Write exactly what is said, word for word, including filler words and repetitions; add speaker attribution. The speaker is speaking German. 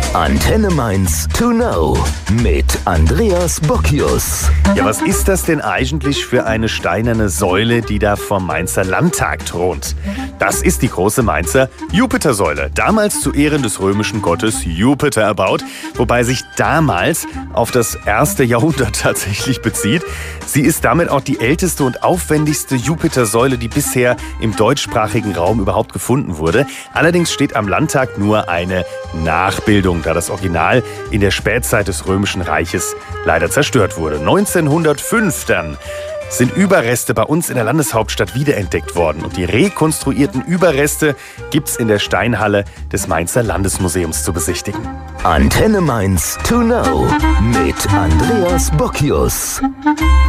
Speaker 1: Antenne Mainz to know mit Andreas Bockius.
Speaker 2: Ja, was ist das denn eigentlich für eine steinerne Säule, die da vom Mainzer Landtag thront? Das ist die große Mainzer Jupitersäule, damals zu Ehren des römischen Gottes Jupiter erbaut, wobei sich damals auf das erste Jahrhundert tatsächlich bezieht. Sie ist damit auch die älteste und aufwendigste Jupitersäule, die bisher im deutschsprachigen Raum überhaupt gefunden wurde. Allerdings steht am Landtag nur eine Nachbildung, da das Original in der Spätzeit des Römischen Reiches leider zerstört wurde. neunzehnhundertfünf dann sind Überreste bei uns in der Landeshauptstadt wiederentdeckt worden. Und die rekonstruierten Überreste gibt's in der Steinhalle des Mainzer Landesmuseums zu besichtigen.
Speaker 1: Antenne Mainz to know mit Andreas Bockius.